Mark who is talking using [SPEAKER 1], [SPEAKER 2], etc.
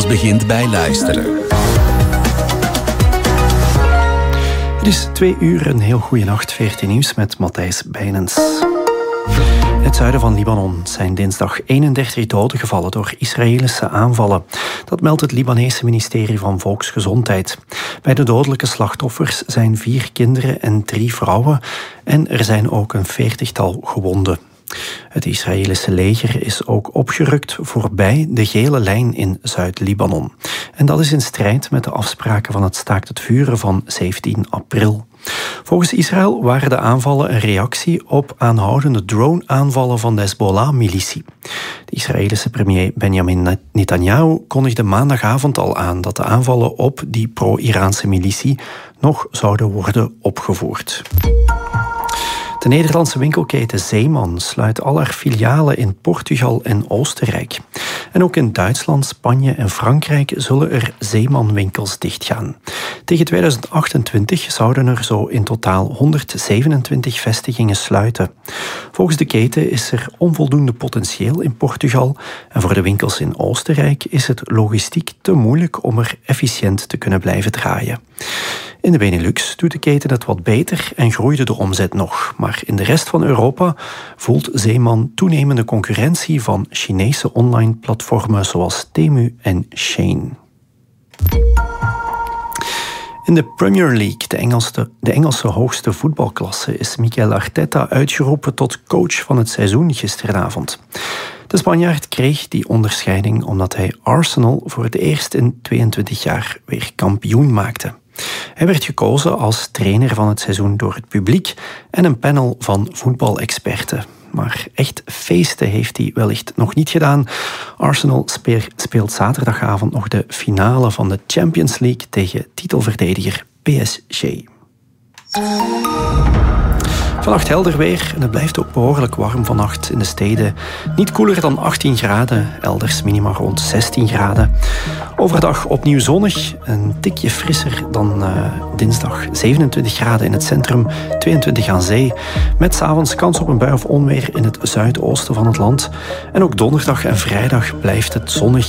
[SPEAKER 1] begint bij luisteren.
[SPEAKER 2] Het is 2 uur, een heel goede nacht. 14 nieuws met Matthijs Bijnens. In het zuiden van Libanon zijn dinsdag 31 doden gevallen door Israëlische aanvallen. Dat meldt het Libanese ministerie van Volksgezondheid. Bij de dodelijke slachtoffers zijn 4 kinderen en 3 vrouwen en er zijn ook een 40-tal gewonden. Het Israëlische leger is ook opgerukt voorbij de gele lijn in Zuid-Libanon. En dat is in strijd met de afspraken van het staakt het vuren van 17 april. Volgens Israël waren de aanvallen een reactie op aanhoudende drone-aanvallen van de Hezbollah-militie. De Israëlische premier Benjamin Netanyahu kondigde maandagavond al aan dat de aanvallen op die pro-Iraanse militie nog zouden worden opgevoerd. De Nederlandse winkelketen Zeeman sluit al haar filialen in Portugal en Oostenrijk. En ook in Duitsland, Spanje en Frankrijk zullen er Zeeman-winkels dichtgaan. Tegen 2028 zouden er zo in totaal 127 vestigingen sluiten. Volgens de keten is er onvoldoende potentieel in Portugal en voor de winkels in Oostenrijk is het logistiek te moeilijk om er efficiënt te kunnen blijven draaien. In de Benelux doet de keten het wat beter en groeide de omzet nog. Maar in de rest van Europa voelt Zeeman toenemende concurrentie van Chinese online platformen zoals Temu en Shein. In de Premier League, de Engelse hoogste voetbalklasse, is Mikel Arteta uitgeroepen tot coach van het seizoen gisteravond. De Spanjaard kreeg die onderscheiding omdat hij Arsenal voor het eerst in 22 jaar weer kampioen maakte. Hij werd gekozen als trainer van het seizoen door het publiek en een panel van voetbalexperten. Maar echt feesten heeft hij wellicht nog niet gedaan. Arsenal speelt zaterdagavond nog de finale van de Champions League tegen titelverdediger PSG. Vannacht helder weer en het blijft ook behoorlijk warm vannacht in de steden. Niet koeler dan 18 graden, elders minima rond 16 graden. Overdag opnieuw zonnig, een tikje frisser dan dinsdag. 27 graden in het centrum, 22 aan zee. Met 's avonds kans op een bui of onweer in het zuidoosten van het land. En ook donderdag en vrijdag blijft het zonnig.